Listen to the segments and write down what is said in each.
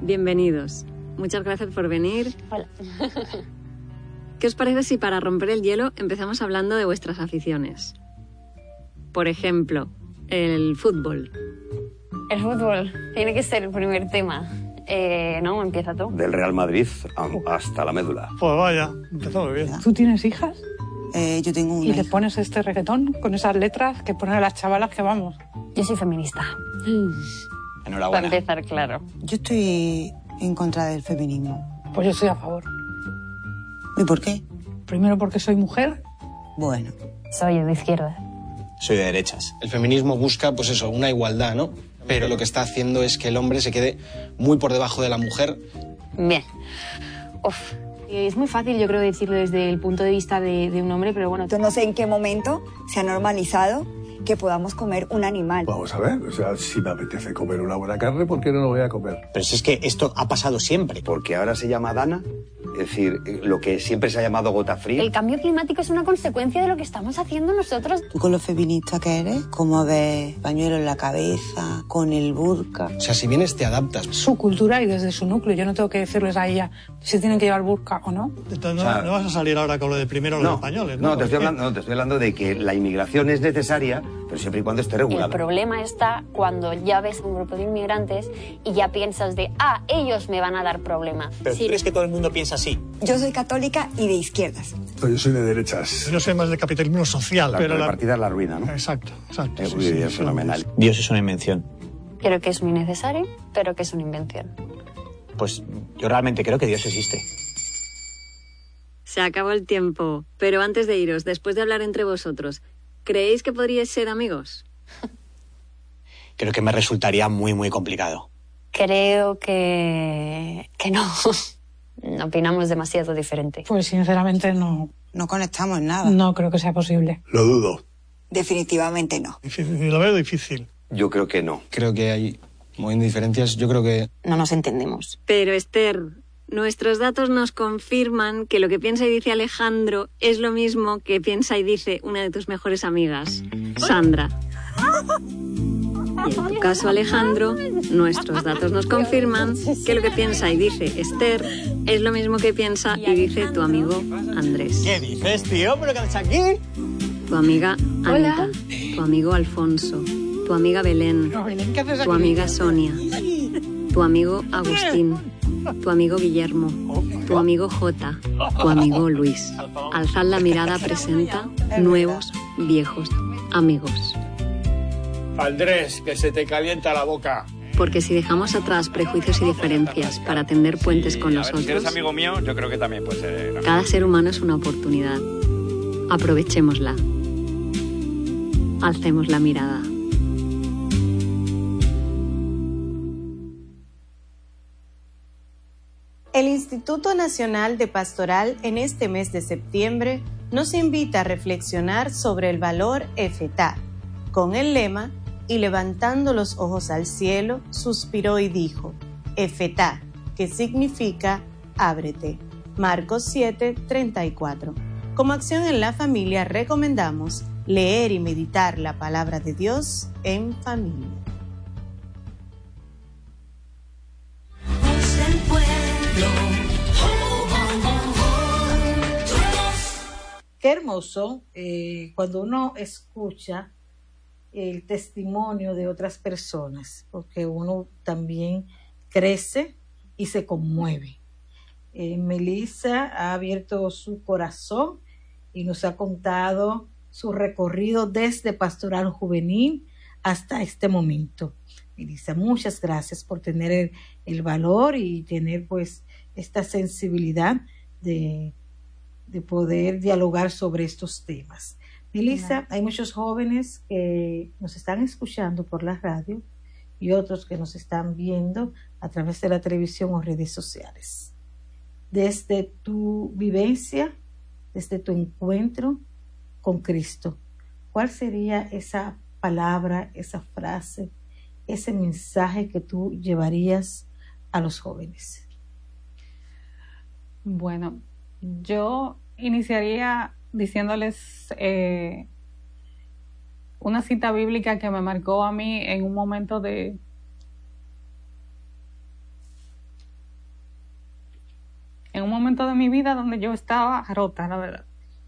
Bienvenidos. Muchas gracias por venir. Hola. ¿Qué os parece si para romper el hielo empezamos hablando de vuestras aficiones? Por ejemplo, el fútbol. El fútbol tiene que ser el primer tema. ¿No? Empieza tú. Del Real Madrid hasta la médula. Pues vaya, empezó muy bien. ¿Tú tienes hijas? Yo tengo una. ¿Y le pones este reggaetón con esas letras que ponen a las chavalas que vamos? Yo soy feminista. Enhorabuena. Para empezar, claro. Yo estoy en contra del feminismo. Pues yo estoy a favor. ¿Y por qué? Primero porque soy mujer. Bueno. Soy de izquierda. Soy de derechas. El feminismo busca, pues eso, una igualdad, ¿no? Pero lo que está haciendo es que el hombre se quede muy por debajo de la mujer. Bien. Uf. Es muy fácil, yo creo, decirlo desde el punto de vista de un hombre, pero bueno. Yo no sé en qué momento se ha normalizado que podamos comer un animal. Vamos a ver, o sea, si me apetece comer una buena carne, ¿por qué no lo voy a comer? Pero si es que esto ha pasado siempre. Porque ahora se llama Dana, es decir, lo que siempre se ha llamado gota fría. El cambio climático es una consecuencia de lo que estamos haciendo nosotros. ¿Tú con lo feminista que eres? ¿Cómo ves pañuelo en la cabeza, con el burka? O sea, si vienes te adaptas. Su cultura y desde su núcleo. Yo no tengo que decirles a ella si tienen que llevar burka o no. Entonces, no vas a salir ahora con lo de primero los españoles, ¿no? No, te estoy hablando de que la inmigración es necesaria, pero siempre y cuando esté regulada. El problema está cuando ya ves un grupo de inmigrantes y ya piensas de, ellos me van a dar problemas. Pero ¿tú crees que todo el mundo piensa así? Yo soy católica y de izquierdas. Yo soy de derechas. Yo soy más de capitalismo social. Pero la partida es la ruina, ¿no? Exacto. Es fenomenal. Dios es una invención. Creo que es muy necesario, pero que es una invención. Pues yo realmente creo que Dios existe. Se acabó el tiempo. Pero antes de iros, después de hablar entre vosotros, ¿creéis que podríais ser amigos? Creo que me resultaría muy, muy complicado. Creo que no. Opinamos demasiado diferente. Pues sinceramente no. No conectamos en nada. No creo que sea posible. Lo dudo. Definitivamente no. Lo veo difícil. Yo creo que no. Creo que hay muy diferencias. Yo creo que... No nos entendemos. Pero Esther, nuestros datos nos confirman que lo que piensa y dice Alejandro es lo mismo que piensa y dice una de tus mejores amigas, Sandra. Y en tu caso, Alejandro, nuestros datos nos confirman que lo que piensa y dice Esther es lo mismo que piensa y dice tu amigo Andrés. ¿Qué dices, tío? ¿Pero qué haces aquí? Tu amiga Anita, tu amigo Alfonso, tu amiga Belén, tu amiga Sonia, tu amigo Agustín, tu amigo Guillermo, tu amigo Jota, tu amigo Luis. Alzad la mirada presenta nuevos, viejos amigos. Andrés, que se te calienta la boca. Porque si dejamos atrás prejuicios y diferencias para tender puentes con los otros, si eres amigo mío, yo creo que también puede ser. Cada ser humano es una oportunidad. Aprovechémosla. Alcemos la mirada. El Instituto Nacional de Pastoral en este mes de septiembre nos invita a reflexionar sobre el valor Efetá, con el lema "Y levantando los ojos al cielo, suspiró y dijo, Efetá", que significa ábrete. Marcos 7:34. Como acción en la familia recomendamos leer y meditar la palabra de Dios en familia. Qué hermoso cuando uno escucha el testimonio de otras personas, porque uno también crece y se conmueve. Melissa ha abierto su corazón y nos ha contado su recorrido desde Pastoral Juvenil hasta este momento. Melissa, muchas gracias por tener el valor y tener pues esta sensibilidad de poder dialogar sobre estos temas. Melissa, hay muchos jóvenes que nos están escuchando por la radio y otros que nos están viendo a través de la televisión o redes sociales. Desde tu vivencia, desde tu encuentro con Cristo, ¿cuál sería esa palabra, esa frase, ese mensaje que tú llevarías a los jóvenes? Bueno, yo iniciaría diciéndoles una cita bíblica que me marcó a mí en un momento de en un momento de mi vida donde yo estaba rota, la verdad.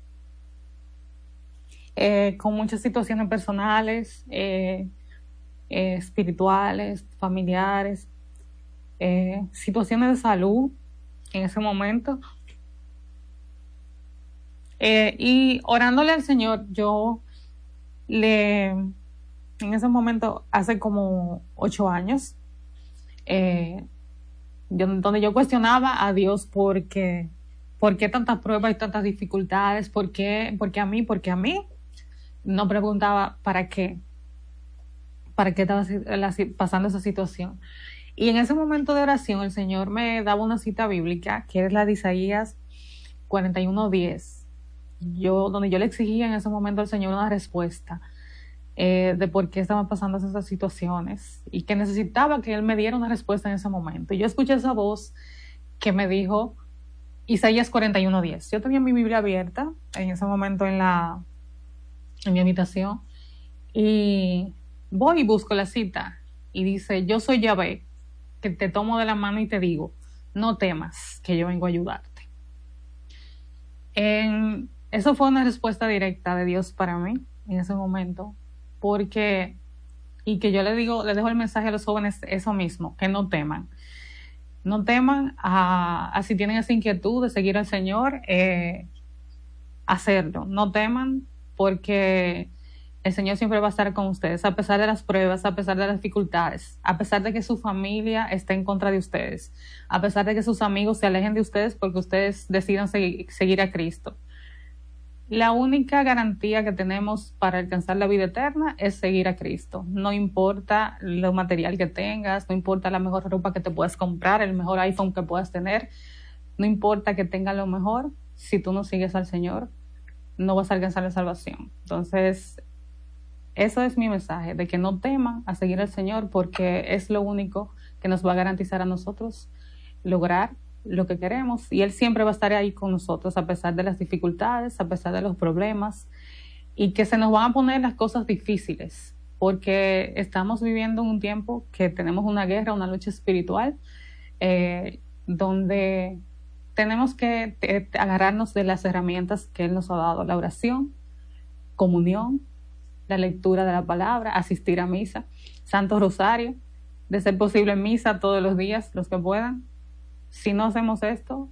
Con muchas situaciones personales, espirituales, familiares, situaciones de salud en ese momento. Y orándole al Señor, en ese momento, hace como 8 años, donde yo cuestionaba a Dios ¿por qué tantas pruebas y tantas dificultades? ¿Por qué a mí? ¿Por qué a mí? No preguntaba ¿para qué? ¿Para qué estaba pasando esa situación? Y en ese momento de oración el Señor me daba una cita bíblica, que es la de Isaías 41:10. Donde yo le exigía en ese momento al Señor una respuesta de por qué estaban pasando esas situaciones y que necesitaba que Él me diera una respuesta en ese momento. Y yo escuché esa voz que me dijo Isaías 41:10. Yo tenía mi Biblia abierta en ese momento en mi habitación y voy y busco la cita y dice: yo soy Yahvé, que te tomo de la mano y te digo, no temas, que yo vengo a ayudarte. Eso fue una respuesta directa de Dios para mí en ese momento, y que yo le dejo el mensaje a los jóvenes eso mismo, que no teman a si tienen esa inquietud de seguir al Señor, hacerlo, no teman, porque el Señor siempre va a estar con ustedes, a pesar de las pruebas, a pesar de las dificultades, a pesar de que su familia esté en contra de ustedes, a pesar de que sus amigos se alejen de ustedes porque ustedes decidan seguir a Cristo. La única garantía que tenemos para alcanzar la vida eterna es seguir a Cristo. No importa lo material que tengas, no importa la mejor ropa que te puedas comprar, el mejor iPhone que puedas tener, no importa que tengas lo mejor, si tú no sigues al Señor, no vas a alcanzar la salvación. Entonces, eso es mi mensaje, de que no teman a seguir al Señor, porque es lo único que nos va a garantizar a nosotros lograr lo que queremos, y Él siempre va a estar ahí con nosotros a pesar de las dificultades, a pesar de los problemas, y que se nos van a poner las cosas difíciles, porque estamos viviendo un tiempo que tenemos una guerra, una lucha espiritual, donde tenemos que agarrarnos de las herramientas que Él nos ha dado: la oración, comunión, la lectura de la palabra, asistir a misa, Santo Rosario, de ser posible misa todos los días, los que puedan. Si no hacemos esto,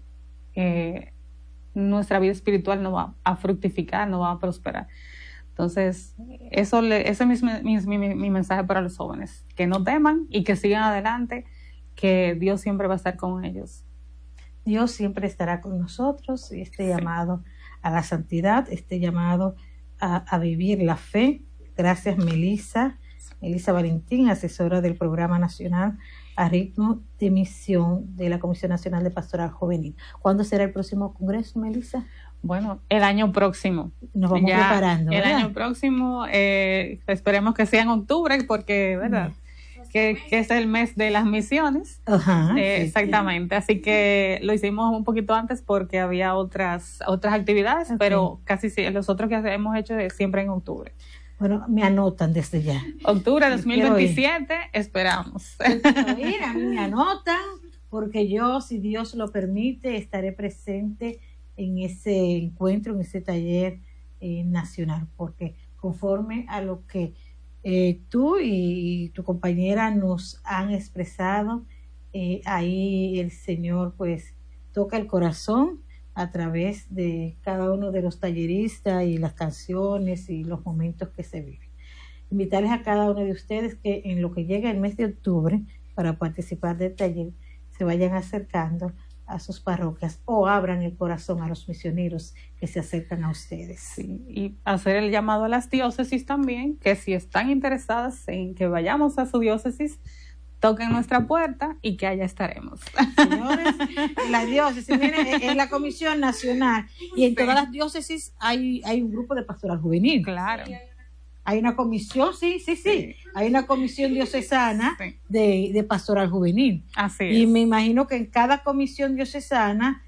nuestra vida espiritual no va a fructificar, no va a prosperar. Entonces, ese es mi mensaje para los jóvenes, que no teman y que sigan adelante, que Dios siempre va a estar con ellos. Dios siempre estará con nosotros, y este llamado a la santidad, este llamado a vivir la fe. Gracias, Melissa Valentín, asesora del Programa Nacional a Ritmo de Misión de la Comisión Nacional de Pastoral Juvenil. ¿Cuándo será el próximo congreso, Melissa? Bueno, el año próximo. Nos vamos preparando, ¿verdad? El año próximo, esperemos que sea en octubre, porque, ¿verdad? Que es el mes de las misiones. Ajá, exactamente. Sí. Así que lo hicimos un poquito antes porque había otras actividades, okay. Pero casi sí, los otros que hemos hecho siempre en octubre. Bueno, me anotan desde ya. Octubre de 2027, esperamos. Mira, a mí me anotan, porque yo, si Dios lo permite, estaré presente en ese encuentro, en ese taller nacional, porque conforme a lo que tú y tu compañera nos han expresado, ahí el Señor pues toca el corazón a través de cada uno de los talleristas y las canciones y los momentos que se viven. Invitarles a cada uno de ustedes que en lo que llega el mes de octubre, para participar del taller, se vayan acercando a sus parroquias o abran el corazón a los misioneros que se acercan a ustedes. Sí, y hacer el llamado a las diócesis también, que si están interesadas en que vayamos a su diócesis, toquen nuestra puerta y que allá estaremos. Señores, la diócesis, miren, es la Comisión Nacional, y en todas las diócesis hay un grupo de pastoral juvenil. Claro. Hay una comisión, sí. Hay una comisión diocesana de pastoral juvenil. Así es. Y me imagino que en cada comisión diocesana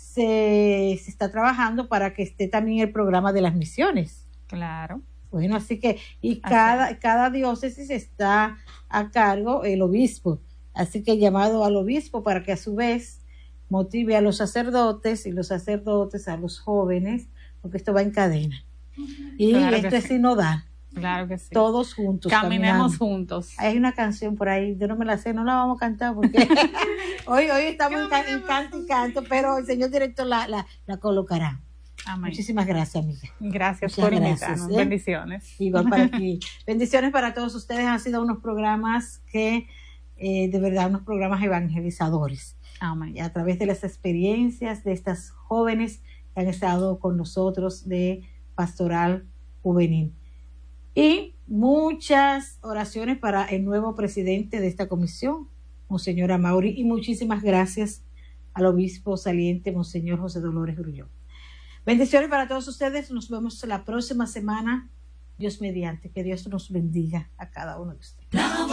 se está trabajando para que esté también el programa de las misiones. Claro. Bueno, así que, y cada diócesis está a cargo el obispo. Así que llamado al obispo para que a su vez motive a los sacerdotes y los sacerdotes a los jóvenes, porque esto va en cadena. Y claro esto es sí. sinodal. Claro que sí. Todos juntos. Caminemos caminando. juntos. Hay una canción por ahí, yo no me la sé, no la vamos a cantar porque hoy estamos en canto y canto, pero el señor director la colocará. Amén. Muchísimas gracias, amiga. Gracias Muchas por gracias, invitarnos. Bendiciones. Igual para ti. Bendiciones para todos ustedes. Han sido unos programas que, de verdad, unos programas evangelizadores. Amén. Y a través de las experiencias de estas jóvenes que han estado con nosotros de Pastoral Juvenil. Y muchas oraciones para el nuevo presidente de esta comisión, Monseñor Amaury, y muchísimas gracias al obispo saliente, Monseñor José Dolores Grullón. Bendiciones para todos ustedes. Nos vemos la próxima semana. Dios mediante. Que Dios nos bendiga a cada uno de ustedes.